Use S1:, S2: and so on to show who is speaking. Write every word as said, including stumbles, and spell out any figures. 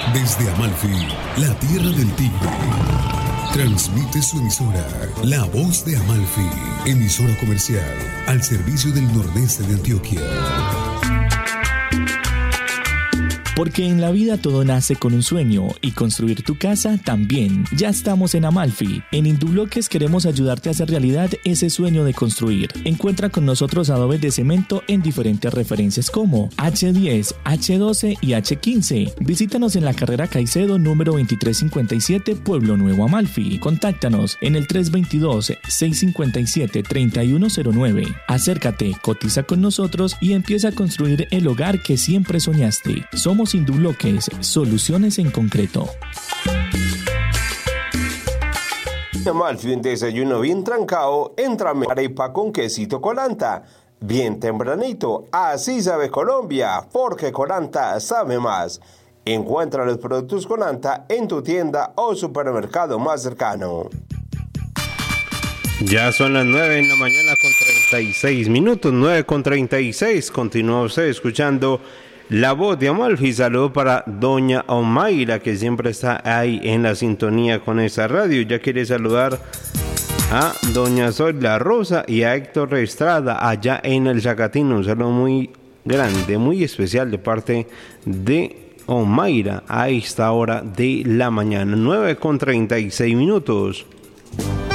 S1: Desde Amalfi, la tierra del tigre, transmite su emisora, La Voz de Amalfi, emisora comercial al servicio del nordeste de Antioquia.
S2: Porque en la vida todo nace con un sueño y construir tu casa también. Ya estamos en Amalfi. En Indubloques queremos ayudarte a hacer realidad ese sueño de construir. Encuentra con nosotros adobes de cemento en diferentes referencias como hache diez, hache doce y hache quince. Visítanos en la carrera Caicedo número veintitrés cincuenta y siete, Pueblo Nuevo, Amalfi. Contáctanos en el tres dos dos, seis cinco siete, tres uno cero nueve. Acércate, cotiza con nosotros y empieza a construir el hogar que siempre soñaste. Somos Indubloques, soluciones en concreto.
S3: Amalfi, un desayuno bien trancado, entra arepa con quesito Colanta. Bien tempranito, así sabe Colombia, porque Colanta sabe más. Encuentra los productos Colanta en tu tienda o supermercado más cercano.
S4: Ya son las nueve en la mañana con treinta y seis minutos, nueve con treinta y seis. Continúa usted escuchando La Voz de Amalfi. Saludo para doña Omaira, que siempre está ahí en la sintonía con esa radio. Ya quiere saludar a doña Sol La Rosa y a Héctor Estrada allá en el Zacatino. Un saludo muy grande, muy especial de parte de Omaira a esta hora de la mañana. nueve con treinta y seis minutos.